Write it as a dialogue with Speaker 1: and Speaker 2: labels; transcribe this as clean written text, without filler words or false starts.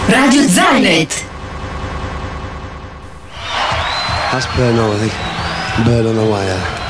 Speaker 1: Radio Zanet.
Speaker 2: That's Bird on, I think. Bird on the wire.